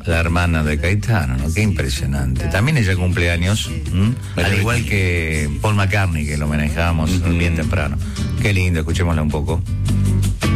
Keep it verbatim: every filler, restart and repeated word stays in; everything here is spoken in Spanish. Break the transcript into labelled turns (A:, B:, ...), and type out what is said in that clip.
A: la hermana de Caetano, ¿no? Qué impresionante. También ella cumple años, al igual que Paul McCartney, que lo manejábamos uh-huh. bien temprano. Qué lindo, escuchémosla un poco.